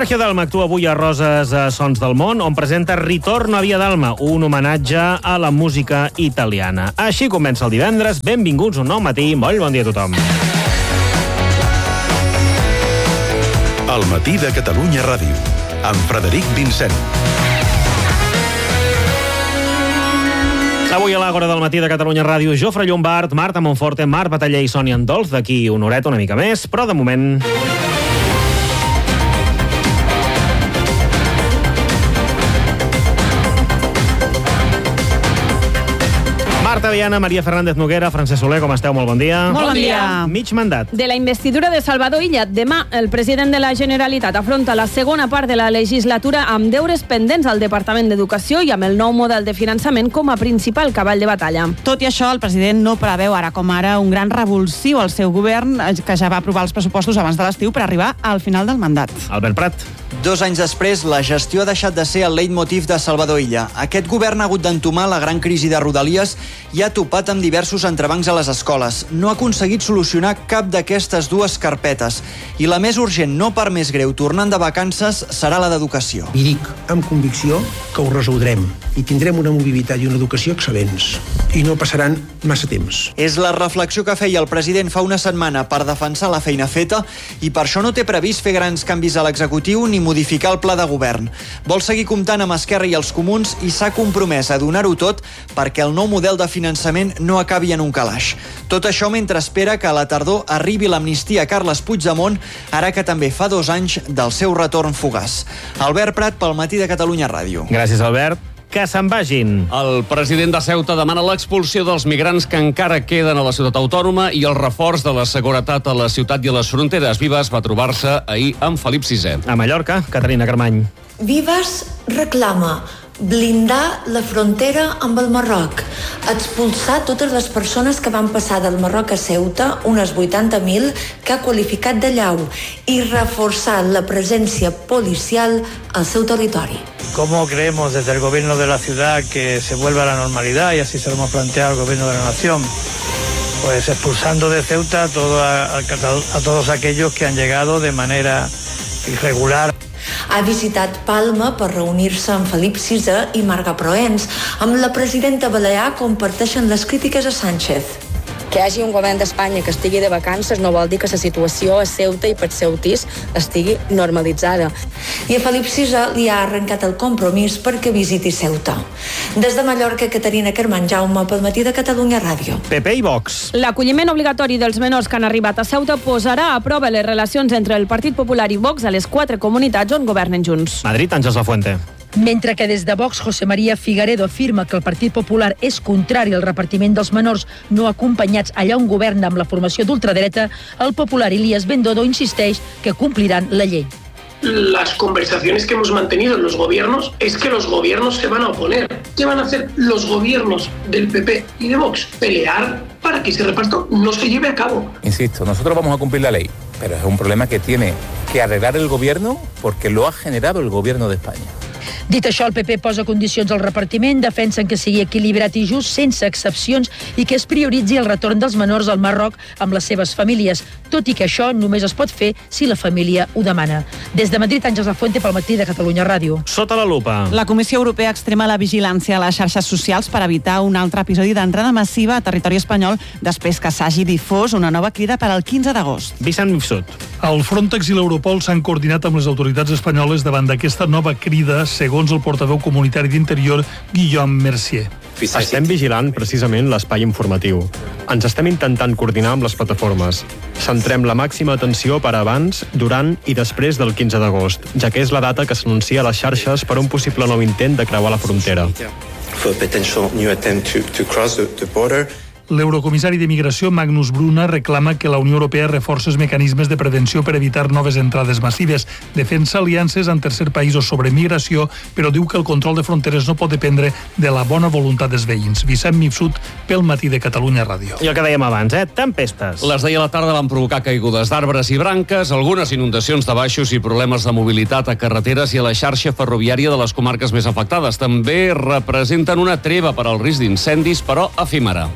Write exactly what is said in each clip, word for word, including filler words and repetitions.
Sergio Dalma actua avui a Roses a Sons del Món, on presenta Ritorno a Via Dalma, un homenatge a la música italiana. Així comença el divendres. Benvinguts un nou matí. Molt bon dia a tothom. El matí de Catalunya Ràdio, amb Frederic Vincent. Avui a l'Àgora del matí de Catalunya Ràdio, Jofre Llombart, Marta Monforte, Marc Bataller i Sònia Andols. D'aquí una horeta una mica més, però de moment... Marta Viana, Maria Fernández Noguera, Francesc Soler, com esteu? Molt bon dia. Molt bon dia. Mig mandat. De la investidura de Salvador Illa, demà el president de la Generalitat afronta la segona part de la legislatura amb deures pendents al Departament d'Educació i amb el nou model de finançament com a principal cavall de batalla. Tot i això, el president no preveu ara com ara un gran revulsiu al seu govern, que ja va aprovar els pressupostos abans de l'estiu per arribar al final del mandat. Albert Prat. Dos anys després, la gestió ha deixat de ser el leitmotiv de Salvador Illa. Aquest govern ha hagut d'entomar la gran crisi de Rodalies i ha topat amb diversos entrebancs a les escoles. No ha aconseguit solucionar cap d'aquestes dues carpetes. I la més urgent, no per més greu, tornant de vacances, serà la d'educació. I dic amb convicció que ho resoldrem i tindrem una mobilitat i una educació excel·lents. I no passaran massa temps. És la reflexió que feia el president fa una setmana per defensar la feina feta i per això no té previst fer grans canvis a l'executiu ni modificar el pla de govern. Vol seguir comptant amb Esquerra i els comuns i s'ha compromès a donar-ho tot perquè el nou model de finançament no acabi en un calaix. Tot això mentre espera que a la tardor arribi l'amnistia a Carles Puigdemont, ara que també fa dos anys del seu retorn fugaç. Albert Prat, pel Matí de Catalunya Ràdio. Gràcies, Albert. Que se'n vagin. El president de Ceuta demana l'expulsió dels migrants que encara queden a la ciutat autònoma i el reforç de la seguretat a la ciutat i a les fronteres. Vives va trobar-se ahir amb Felip sisè. A Mallorca, Caterina Carmany. Vives reclama blindar la frontera amb el Marroc, expulsar totes les persones que van passar del Marroc a Ceuta, unes vuitanta mil, que ha qualificat de llau, i reforçar la presència policial al seu territori. ¿Cómo creemos desde el gobierno de la ciudad que se vuelva a la normalidad? Y así se lo hemos planteado al gobierno de la nación. Pues expulsando de Ceuta a, todo, a, a, a todos aquellos que han llegado de manera irregular. Ha visitat Palma per reunir-se amb Felip sisè i Marga Proens. Amb la presidenta balear comparteixen les crítiques a Sánchez. Que hi hagi un govern d'Espanya que estigui de vacances no vol dir que la situació a Ceuta i per ceutís estigui normalitzada. I a Felip sisè li ha arrencat el compromís perquè visiti Ceuta. Des de Mallorca, Caterina Carmany, Jaume, pel Matí de Catalunya Ràdio. P P i Vox. L'acolliment obligatori dels menors que han arribat a Ceuta posarà a prova les relacions entre el Partit Popular i Vox a les quatre comunitats on governen junts. Madrid, Àngels Lafuente. Mentre que des de Vox, José María Figaredo afirma que el Partit Popular és contrari al repartiment dels menors no acompanyats allà on governa amb la formació d'ultradreta, el popular Ilías Bendodo insisteix que compliran la llei. Las conversaciones que hemos mantenido en los gobiernos es que los gobiernos se van a oponer. ¿Qué van a hacer los gobiernos del P P y de Vox? Pelear para que ese reparto no se lleve a cabo. Insisto, nosotros vamos a cumplir la ley, pero es un problema que tiene que arreglar el gobierno porque lo ha generado el gobierno de España. Dit això, el P P posa condicions al repartiment, defensen que sigui equilibrat i just, sense excepcions, i que es prioritzi el retorn dels menors al Marroc amb les seves famílies, tot i que això només es pot fer si la família ho demana. Des de Madrid, Àngels Lafuente, pel Matí de Catalunya Ràdio. Sota la lupa. La Comissió Europea extrema la vigilància a les xarxes socials per evitar un altre episodi d'entrada massiva a territori espanyol després que s'hagi difós una nova crida per al quinze d'agost. Vicent Mifsud. El Frontex i l'Europol s'han coordinat amb les autoritats espanyoles davant d'aquesta nova crida, segons el portaveu comunitari d'Interior, Guillaume Mercier. Estem vigilant precisament l'espai informatiu. Ens estem intentant coordinar amb les plataformes. Centrem la màxima atenció per abans, durant i després del quinze d'agost, ja que és la data que s'anuncia a les xarxes per un possible nou intent de creuar la frontera. L'eurocomissari d'Immigració, Magnus Bruna, reclama que la Unió Europea reforci els mecanismes de prevenció per evitar noves entrades massives, defensa aliances en tercer països sobre migració, però diu que el control de fronteres no pot dependre de la bona voluntat dels veïns. Vicent Mifsud, pel Matí de Catalunya Ràdio. I el que dèiem abans, eh? Tempestes. Les d'ahir a la tarda van provocar caigudes d'arbres i branques, algunes inundacions de baixos i problemes de mobilitat a carreteres i a la xarxa ferroviària de les comarques més afectades. També representen una treva per al risc d'incendis, però efímera. Durant la tarda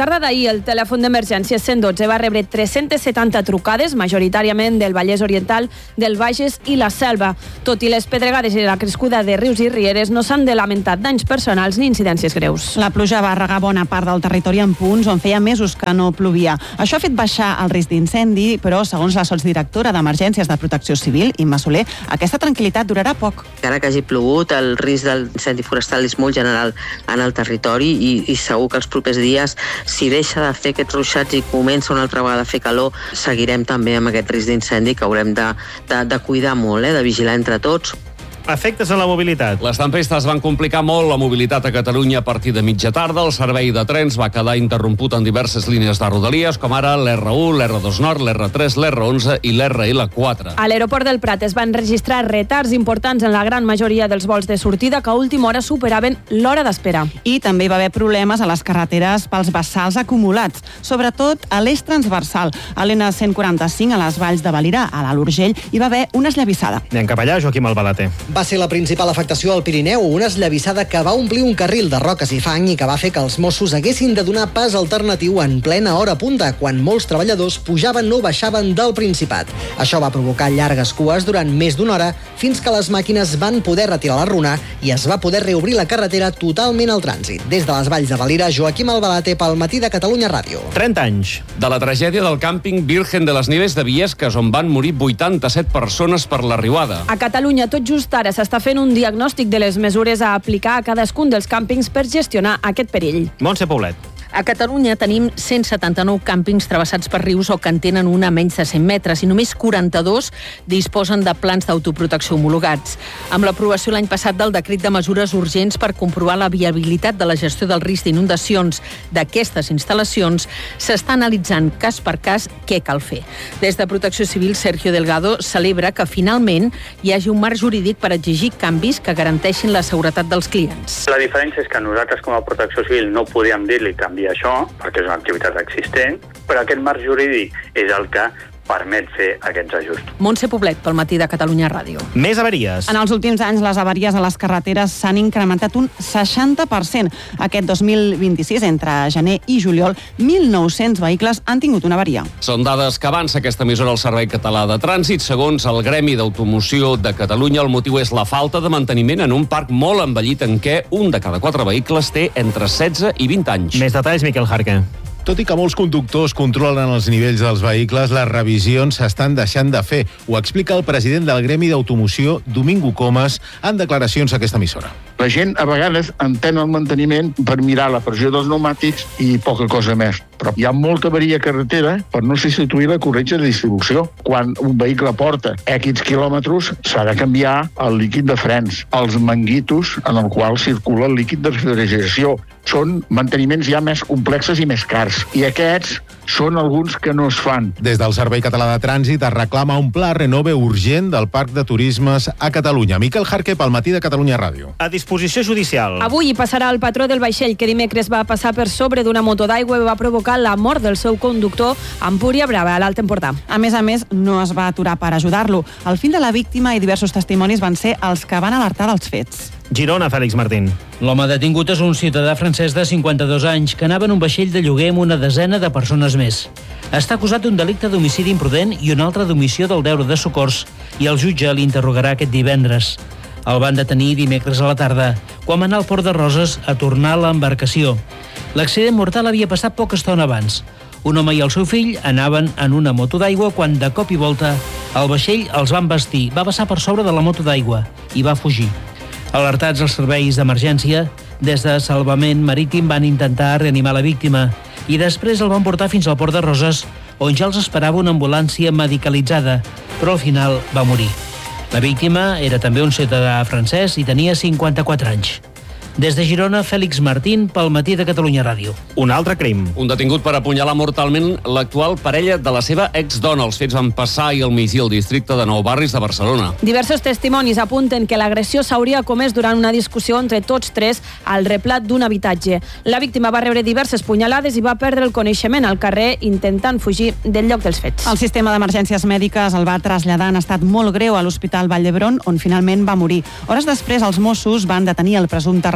tarda d'ahir, el telèfon d'emergència cent dotze va rebre tres-centes setanta trucades, majoritàriament del Vallès Oriental, del Bages i la Selva. Tot i les pedregades i la crescuda de rius i rieres, no s'han de lamentar danys personals ni incidències greus. La pluja va regar bona part del territori en punts on feia mesos que no plovia. Això ha fet baixar el risc d'incendi, però, segons la sotsdirectora d'Emergències de Protecció Civil, Imma Soler, aquesta tranquil·litat durarà poc. Encara que hagi plogut, el risc d'incendi forestal és molt general en el territori i, i segur que els propers dies, si deixa de fer aquests ruixats i comença una altra vegada a fer calor, seguirem també amb aquest risc d'incendi que haurem de, de, de cuidar molt, eh, de vigilar entre tots. Efectes a la mobilitat. Les tempestes van complicar molt la mobilitat a Catalunya a partir de mitja tarda. El servei de trens va quedar interromput en diverses línies de Rodalies, com ara l'R u, l'R dos Nord, l'R tres, l'R onze i l'R L quatre. A l'aeroport del Prat es van registrar retards importants en la gran majoria dels vols de sortida que a última hora superaven l'hora d'espera. I també hi va haver problemes a les carreteres pels vessals acumulats, sobretot a l'eix transversal. A l'N cent quaranta-cinc, a les valls de Valira, a l'Alt Urgell, hi va haver una esllavissada. Anem cap allà, Joaquim Albalaté. Va ser la principal afectació al Pirineu, una esllavissada que va omplir un carril de roques i fang i que va fer que els Mossos haguessin de donar pas alternatiu en plena hora punta, quan molts treballadors pujaven o baixaven del Principat. Això va provocar llargues cues durant més d'una hora, fins que les màquines van poder retirar la runa i es va poder reobrir la carretera totalment al trànsit. Des de les valls de Valira, Joaquim Albalaté pel Matí de Catalunya Ràdio. trenta anys. De la tragèdia del càmping Virgen de les Nieves de Viesques, on van morir vuitanta-set persones per la riuada. A Catalunya, tot just ara s'està fent un diagnòstic de les mesures a aplicar a cadascun dels càmpings per gestionar aquest perill. Montse Poblet. A Catalunya tenim cent setanta-nou càmpings travessats per rius o que en tenen una a menys de cent metres i només quaranta-dos disposen de plans d'autoprotecció homologats. Amb l'aprovació l'any passat del decret de mesures urgents per comprovar la viabilitat de la gestió del risc d'inundacions d'aquestes instal·lacions, s'està analitzant cas per cas què cal fer. Des de Protecció Civil, Sergio Delgado celebra que finalment hi hagi un marc jurídic per exigir canvis que garanteixin la seguretat dels clients. La diferència és que nosaltres com a Protecció Civil no podíem dir-li canviar això, perquè és una activitat existent, però aquest marc jurídic és el que permet fer aquests ajustos. Montse Poblet, pel Matí de Catalunya Ràdio. Més avaries. En els últims anys, les avaries a les carreteres s'han incrementat un seixanta per cent. Aquest dos mil vint-i-sis, entre gener i juliol, mil nou-cents vehicles han tingut una avaria. Són dades que avança aquesta emissora al Servei Català de Trànsit. Segons el Gremi d'Automoció de Catalunya, el motiu és la falta de manteniment en un parc molt envellit en què un de cada quatre vehicles té entre setze i vint anys. Més detalls, Miquel Jarque. Tot i que molts conductors controlen els nivells dels vehicles, les revisions s'estan deixant de fer. Ho explica el president del Gremi d'Automoció, Domingo Comas, en declaracions a aquesta emissora. La gent a vegades entén el manteniment per mirar la pressió dels pneumàtics i poca cosa més. Però hi ha molta avaria carretera per no substituir la corretja de distribució. Quan un vehicle porta X quilòmetres, s'ha de canviar el líquid de frens, els manguitos en el qual circula el líquid de refrigeració. Són manteniments ja més complexes i més cars. I aquests són alguns que no es fan. Des del Servei Català de Trànsit es reclama un pla renove urgent del Parc de Turismes a Catalunya. Miquel Jarque, pel Matí de Catalunya Ràdio. A disposició judicial. Avui hi passarà el patró del vaixell que dimecres va passar per sobre d'una moto d'aigua i va provocar la mort del seu conductor a Empúria Brava, a l'Alt Empordà. A més a més, no es va aturar per ajudar-lo. El fill de la víctima i diversos testimonis van ser els que van alertar dels fets. Girona, Fèlix Martín. L'home detingut és un ciutadà francès de cinquanta-dos anys que anava en un vaixell de lloguer amb una desena de persones més. Està acusat d'un delicte d'homicidi imprudent i un altre d'omissió del deure de socors i el jutge l'interrogarà aquest divendres. El van detenir dimecres a la tarda, quan va anar al Port de Roses a tornar a l'embarcació. L'accident mortal havia passat poca estona abans. Un home i el seu fill anaven en una moto d'aigua quan, de cop i volta, el vaixell els va embastir, va passar per sobre de la moto d'aigua i va fugir. Alertats els serveis d'emergència, des de Salvament Marítim van intentar reanimar la víctima i després el van portar fins al Port de Roses, on ja els esperava una ambulància medicalitzada, però al final va morir. La víctima era també un ciutadà francès i tenia cinquanta-quatre anys. Des de Girona, Fèlix Martín, pel Matí de Catalunya Ràdio. Un altre crim. Un detingut per apunyalar mortalment l'actual parella de la seva exdona. Els fets van passar ahir al migdia al districte de Nou Barris de Barcelona. Diversos testimonis apunten que l'agressió s'hauria comès durant una discussió entre tots tres al replat d'un habitatge. La víctima va rebre diverses punyalades i va perdre el coneixement al carrer intentant fugir del lloc dels fets. El sistema d'emergències mèdiques el va traslladar en estat molt greu a l'Hospital Vall d'Hebron, on finalment va morir. Hores després, els Mossos van detenir el presumpte responsable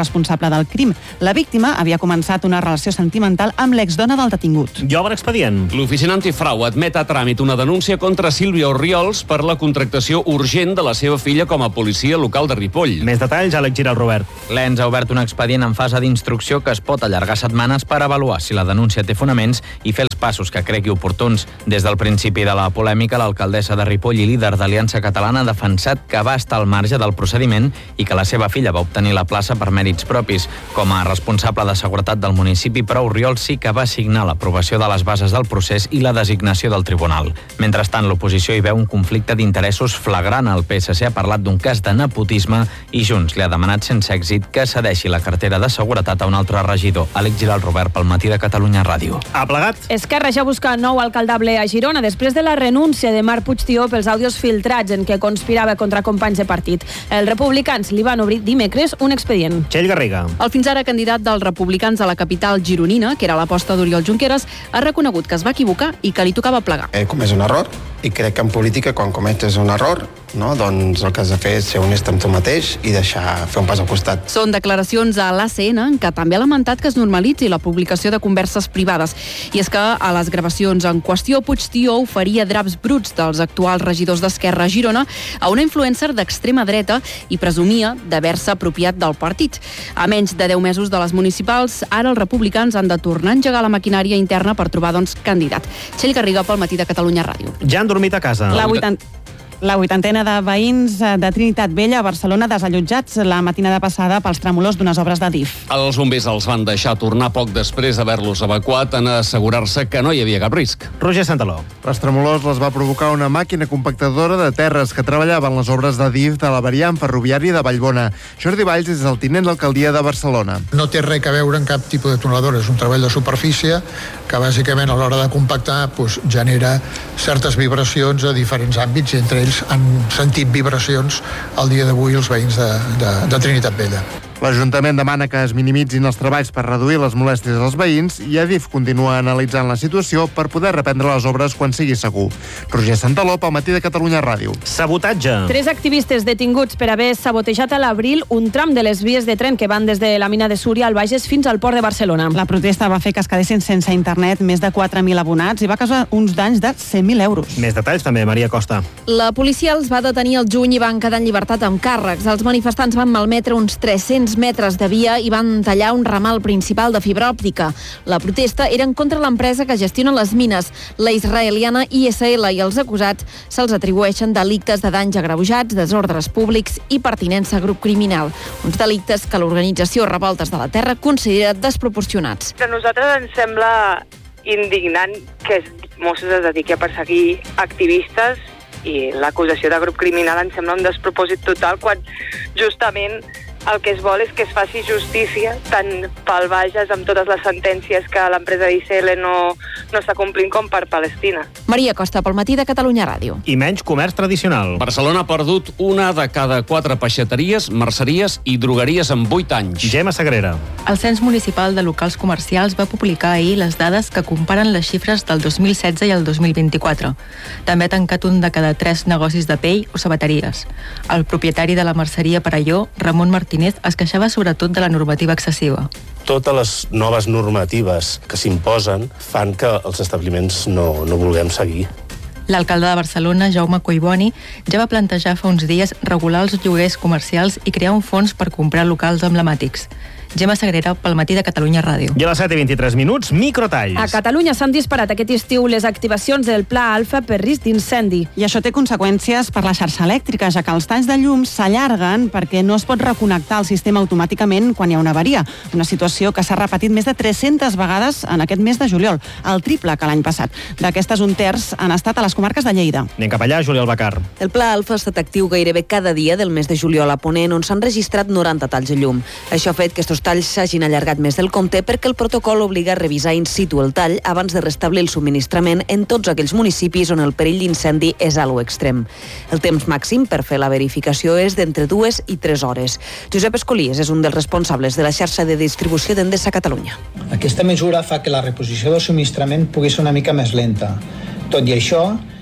responsable del crim. La víctima havia començat una relació sentimental amb l'exdona del detingut. I obre expedient. L'oficina antifrau admet a tràmit una denúncia contra Sílvia Orriols per la contractació urgent de la seva filla com a policia local de Ripoll. Més detalls, Àlex Giral Robert. L'E N S ha obert un expedient en fase d'instrucció que es pot allargar setmanes per avaluar si la denúncia té fonaments i fer els passos que cregui oportuns. Des del principi de la polèmica, l'alcaldessa de Ripoll i líder d'Aliança Catalana ha defensat que va estar al marge del procediment i que la seva filla va obtenir la plaça per mèrits propis. Com a responsable de seguretat del municipi, però Orriols sí que va signar l'aprovació de les bases del procés i la designació del tribunal. Mentrestant, l'oposició hi veu un conflicte d'interessos flagrant. El P S C ha parlat d'un cas de nepotisme i Junts li ha demanat sense èxit que cedeixi la cartera de seguretat a un altre regidor. Àlex Giral Robert, pel Matí de Catalunya Ràdio. Ha plegat. Esquerra ja busca nou alcaldable a Girona després de la renúncia de Marc Puigtió pels àudios filtrats en què conspirava contra companys de partit. Els republicans li van obrir dimecres un expedient. Txell Garriga. El fins ara candidat dels republicans a la capital gironina, que era l'aposta d'Oriol Junqueras, ha reconegut que es va equivocar i que li tocava plegar. He comès un error i crec que en política quan cometes un error, no, doncs el que has de fer és ser honest amb tu mateix i deixar fer un pas al costat. Són declaracions a l'A C N en què també ha lamentat que es normalitzi la publicació de converses privades. I és que a les gravacions en qüestió, Puigtió oferia draps bruts dels actuals regidors d'Esquerra a Girona a una influencer d'extrema dreta i presumia d'haver-se apropiat del partit. A menys de deu mesos de les municipals, ara els republicans han de tornar a engegar la maquinària interna per trobar, doncs, candidat. Txell Garriga, pel Matí de Catalunya Ràdio. Ja han dormit a casa. La vuitanta... La vuitantena de veïns de Trinitat Vella a Barcelona desallotjats la matinada passada pels tremolors d'unes obres de D I F. Els bombers els van deixar tornar poc després d'haver-los evacuat en assegurar-se que no hi havia cap risc. Roger Santaló. Les tremolors les va provocar una màquina compactadora de terres que treballava en les obres de D I F de la variant ferroviària de Vallbona. Jordi Valls és el tinent d'alcaldia de Barcelona. No té res a veure amb cap tipus de tuneladora, és un treball de superfície que bàsicament a l'hora de compactar doncs, genera certes vibracions a diferents àmbits i entre ells han sentit vibracions al dia d'avui els veïns de, de, de Trinitat Vella. L'Ajuntament demana que es minimitzin els treballs per reduir les molèsties als veïns i Adif continua analitzant la situació per poder reprendre les obres quan sigui segur. Roger Santaló, pel Matí de Catalunya Ràdio. Sabotatge. Tres activistes detinguts per haver sabotejat a l'abril un tram de les vies de tren que van des de la mina de Súria al Bages fins al port de Barcelona. La protesta va fer que es quedessin sense internet més de quatre mil abonats i va causar uns danys de cent mil euros. Més detalls també, Maria Costa. La policia els va detenir el juny i van quedar en llibertat amb càrrecs. Els manifestants van malmetre uns tres-cents metres de via i van tallar un ramal principal de fibra òptica. La protesta era en contra l'empresa que gestiona les mines, la israeliana I S L, i els acusats se'ls atribueixen delictes de danys agreujats, desordres públics i pertinença a grup criminal. Uns delictes que l'organització Revoltes de la Terra considera desproporcionats. A nosaltres ens sembla indignant que Mossos es dediqui a perseguir activistes i l'acusació de grup criminal ens sembla un despropòsit total quan justament el que es vol és que es faci justícia tant pel Bages amb totes les sentències que l'empresa I S L no, no està complint com per Palestina. Maria Costa, pel Matí de Catalunya Ràdio. I menys comerç tradicional. Barcelona ha perdut una de cada quatre peixateries, merceries i drogueries en vuit anys. Gemma Sagrera. El Cens Municipal de Locals Comercials va publicar ahir les dades que comparen les xifres del dos mil setze i el dos mil vint-i-quatre. També ha tancat un de cada tres negocis de pell o sabateries. El propietari de la merceria Perelló, Ramon Martínez, es queixava sobretot de la normativa excessiva. Totes les noves normatives que s'imposen fan que els establiments no, no vulguem seguir. L'alcalde de Barcelona, Jaume Collboni, ja va plantejar fa uns dies regular els lloguers comercials i crear un fons per comprar locals emblemàtics. Gemma Sagrera, pel Matí de Catalunya Ràdio. I a les set i vint-i-tres minuts, microtalls. A Catalunya s'han disparat aquest estiu les activacions del Pla Alfa per risc d'incendi. I això té conseqüències per la xarxa elèctrica, ja que els talls de llum s'allarguen perquè no es pot reconnectar el sistema automàticament quan hi ha una avaria. Una situació que s'ha repetit més de tres-centes vegades en aquest mes de juliol, el triple que l'any passat. D'aquestes, un terç han estat a les comarques de Lleida. Anem cap allà, Juliol Bacar. El Pla Alfa ha estat actiu gairebé cada dia del mes de juliol a Ponent, on s'han registrat noranta talls de llum. Això ha fet que estos talls s'hagin allargat més del compte perquè el protocol obliga a revisar in situ el tall abans de restablir el subministrament en tots aquells municipis on el perill d'incendi és a lo extrem. El temps màxim per fer la verificació és d'entre dues i tres hores. Josep Escolies és un dels responsables de la xarxa de distribució d'Endesa Catalunya. Aquesta mesura fa que la reposició del subministrament pugui ser una mica més lenta. Tot i això,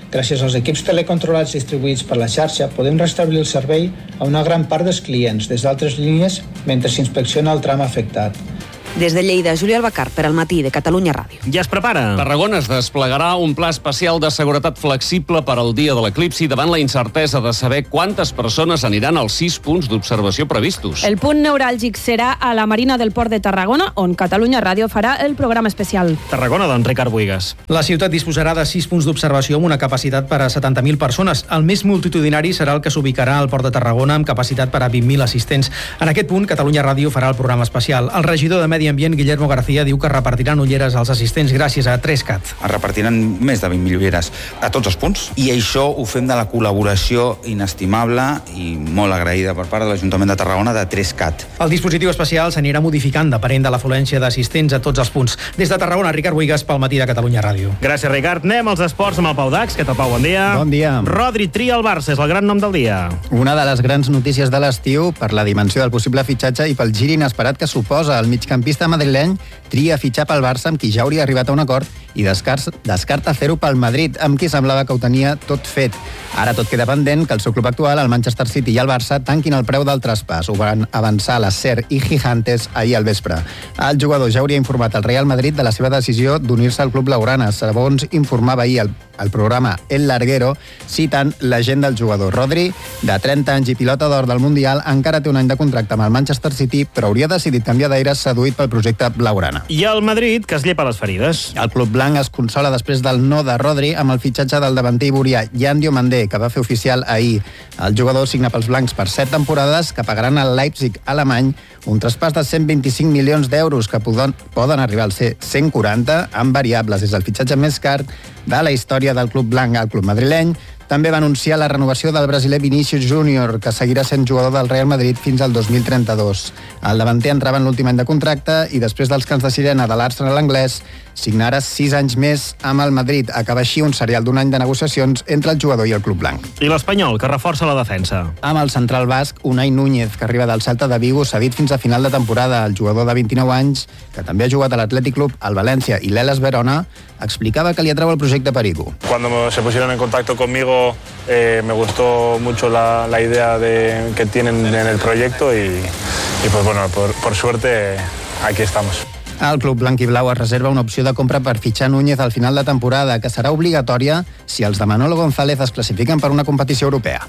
Gràcies als equips telecontrolats distribuïts per la xarxa, podem restablir el servei a una gran part dels clients des d'altres línies mentre s'inspecciona el tram afectat. Des de Lleida, Júlia Albacar, per al Matí de Catalunya Ràdio. Ja es prepara. Tarragona es desplegarà un pla especial de seguretat flexible per al dia de l'eclipsi davant la incertesa de saber quantes persones aniran als sis punts d'observació previstos. El punt neuràlgic serà a la Marina del Port de Tarragona, on Catalunya Ràdio farà el programa especial. Tarragona, doncs, Ricard Buigas. La ciutat disposarà de sis punts d'observació amb una capacitat per a setanta mil persones. El més multitudinari serà el que s'ubicarà al Port de Tarragona amb capacitat per a vint mil assistents. En aquest punt, Catalunya Ràdio farà el programa especial. El regidor de Medi Ambient, Guillermo García, diu que repartiran ulleres als assistents gràcies a tres cat. Es repartiran més de vint mil ulleres a tots els punts i això ho fem de la col·laboració inestimable i molt agraïda per part de l'Ajuntament de Tarragona de tres cat. El dispositiu especial s'anirà modificant depenent de l'afluència d'assistents a tots els punts. Des de Tarragona, Ricard Buigas, pel Matí de Catalunya Ràdio. Gràcies, Ricard. Anem als esports amb el Pau Dax. Què tal, Pau? Bon dia. Bon dia. Rodri tria el Barça, és el gran nom del dia. Una de les grans notícies de l'estiu per la dimensió del possible fitxatge i pel gir inesperat que suposa. El migcampista madrileny tria fitxar pel Barça, amb qui ja hauria arribat a un acord, i descarta, descarta fer-ho pel Madrid, amb qui semblava que ho tenia tot fet. Ara tot queda pendent que el seu club actual, el Manchester City i el Barça, tanquin el preu del traspàs. Ho van avançar la SER i Gigantes ahir al vespre. El jugador ja hauria informat al Real Madrid de la seva decisió d'unir-se al club blaugrana, segons informava ahir el, el programa El Larguero, citant l'agent del jugador. Rodri, de trenta anys i pilota d'or del Mundial, encara té un any de contracte amb el Manchester City, però hauria decidit canviar d'aires seduït pel projecte blaugrana. I el Madrid, que es llepa les ferides. El club blanc es consola després del no de Rodri amb el fitxatge del davanter iborià Yan Diomandé, que va fer oficial ahir. El jugador signa pels blancs per set temporades que pagaran al Leipzig alemany un traspàs de cent vint-i-cinc milions d'euros que poden, poden arribar a ser cent quaranta amb variables. És el fitxatge més car de la història del club blanc. El club madrileny també va anunciar la renovació del brasiler Vinícius Júnior, que seguirà sent jugador del Real Madrid fins al dos mil trenta-dos. El davanter entrava en l'últim any de contracte i després dels cants de sirena de l'Arsenal anglès signarà sis anys més amb el Madrid. Acaba així un serial d'un any de negociacions entre el jugador i el club blanc. I l'Espanyol, que reforça la defensa. Amb el central basc, Unai Núñez, que arriba del Celta de Vigo, cedit fins a final de temporada. El jugador de vint-i-nou anys, que també ha jugat a l'Atlètic Club, al València i l'Elas Verona, explicava que li atreu el projecte Perico. Cuando se pusieron en contacto conmigo eh, me gustó mucho la, la idea de, que tienen en el proyecto y, y pues bueno, por, por suerte aquí estamos. El club blanc i blau es reserva una opció de compra per fitxar Núñez al final de temporada, que serà obligatòria si els de Manolo González es classifiquen per una competició europea.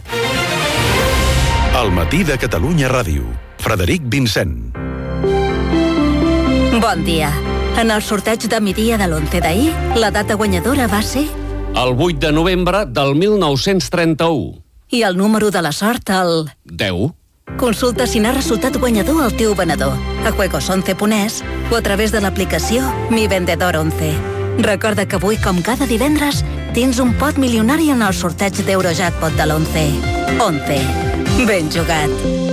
El Matí de Catalunya Ràdio. Frederic Vincent. Bon dia. En el sorteig de migdia de l'onze d'ahir, la data guanyadora va ser... El vuit de novembre del mil nou-cents trenta-u. I el número de la sort, el... deu. Consulta si n'ha resultat guanyador el teu venedor a juegos once punt es o a través de l'aplicació Mi Vendedor once. Recorda que avui, com cada divendres, tens un pot milionari en el sorteig d'Eurojackpot de l'onze. once. Ben jugat.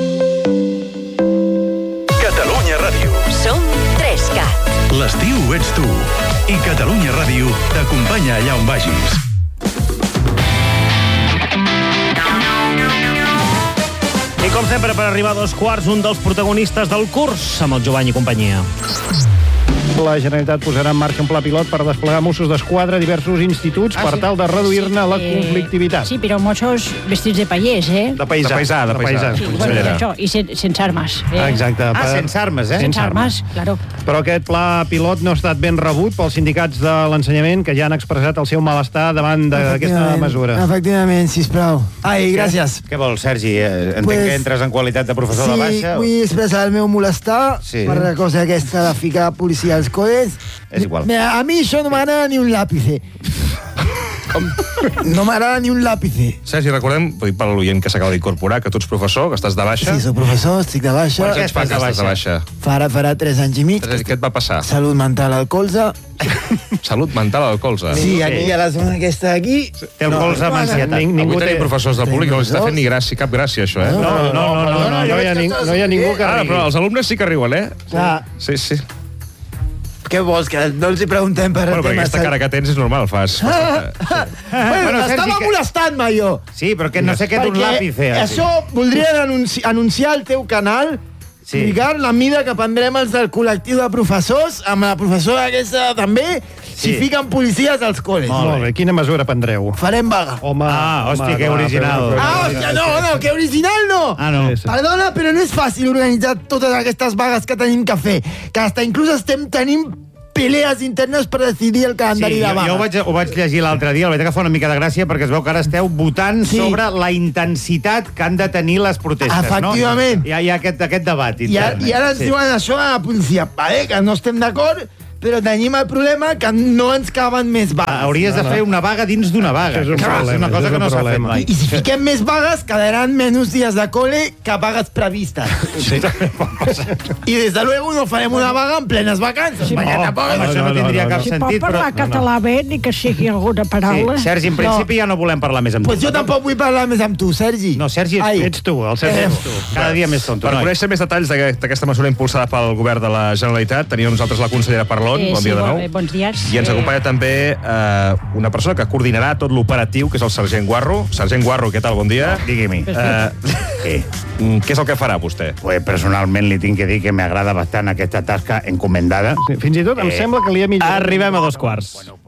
Catalunya Ràdio. Som tres cat. L'estiu ets tu. I Catalunya Ràdio t'acompanya allà on vagis. I com sempre, per arribar a dos quarts, un dels protagonistes del curs, amb el Jovany i companyia. La Generalitat posarà en marxa un pla pilot per desplegar Mossos d'Esquadra a diversos instituts ah, per sí. tal de reduir-ne sí, la conflictivitat. Sí, però Mossos vestits de pallers, eh? De paisà. De paisà, de paisà. Sí, bueno, això, i sen, sense armes. Eh? Exacte. Ah, sense armes, eh? Sense armes, claro. Però aquest pla pilot no ha estat ben rebut pels sindicats de l'ensenyament, que ja han expressat el seu malestar davant d'aquesta mesura. Efectivament, sisplau. Ai, gràcies. Què, què vols, Sergi? Entenc pues, que entres en qualitat de professor sí, de baixa? Sí, vull expressar el meu malestar sí. per la cosa aquesta de ficar policia als codes. És igual. Mira, a mi això no m'agrada ni un làpice. Com? No m'agrada ni un làpice. Sergi, recordem, per l'oient que s'acaba d'incorporar, que tu ets professor, que estàs de baixa. Sí, soc professor, estic de baixa. Quants anys fa que estàs de baixa? Farà, farà tres anys i mig. Què et va passar? Salut mental al colze. Salut mental al colze? Sí, aquí a la zona aquesta d'aquí. Té el colze amb ansietat. Avui tenim professors de públic, no els està fent ni gràcia, cap gràcia, això, eh? No, no, no, no, no, no hi ha ningú que rigui. Ara, però els alumnes sí que riuen, eh? Clar. Sí, sí. Què vols, que no els hi preguntem per bueno, el tema? Bueno, aquesta cara que tens és normal, fas... Ah, ah, ah, bueno, estava que... molestant-me, jo. Sí, però que no sé què d'un làpice. Això voldria anunci anunciar al teu canal, sí. Ricard, la mida que prendrem els del col·lectiu de professors, amb la professora aquesta també, si fiquen policies als col·les. Molt bé, quina mesura prendreu? Farem vaga. Home, Ah, hòstia, home, que clar, original. però- però- Ah, hòstia, no, no, que original no. Ah, no. Perdona, però no és fàcil organitzar totes aquestes vagues que tenim que fer. Que hasta inclús estem tenint pelees internes per decidir el Sí, calendari jo, de vaga. jo ho, vaig, ho vaig llegir l'altre dia, la veritat que fa una mica de gràcia perquè es veu que ara esteu votant Sí. sobre la intensitat que han de tenir les protestes, Efectivament. no? Hi ha, hi ha aquest, aquest debat I, ara, intern. I ara ens Sí. diuen això a la policia. Vale, que no estem d'acord, però tenim el problema que no ens caben més vagues. Hauries de fer una vaga dins d'una vaga. Això és un Clar, problema, és una això cosa és que un no s'ha fet problema. mai. I si fiquem més vagues, quedaran menys dies de col·le que vagues previstes. Sí. I des de luego no farem una vaga en plenes vacances. Sí, perquè no, tampoc... Home, això no tindria cap Si pot sentit, però... parlar català bé, ni que sigui alguna paraula. Sí, Sergi, en principi ja no volem parlar més amb tu. Pues jo tampoc vull parlar més amb tu, Sergi. No, Sergi, ets Ai. tu. Ets tu, el Sergi Eh. ets tu. Cada dia més tonto. Per noi. conèixer més detalls d'aquest- d'aquesta mesura impulsada pel govern de la Generalitat, tenim amb nosaltres la consellera Parlon. Eh, Bon sí, dia de bon- nou. eh, bons dies. I ens Eh, acompanya també eh, una persona que coordinarà tot l'operatiu, que és el sergent Guarro. Sergent Guarro, què tal? Bon dia. Digui-m'hi. Eh, Sí. mm, què és el que farà vostè? Pues personalment li tinc que dir que m'agrada bastant aquesta tasca encomendada. Sí, fins i tot em Eh, sembla que li ha millorat. Arribem a dos quarts. Bueno,